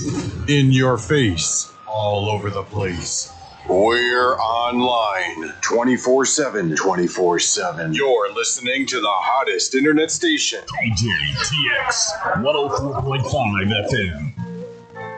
In your face, all over the place. We're online 24/7. 24/7. You're listening to the hottest internet station. DJTX 104.5 FM.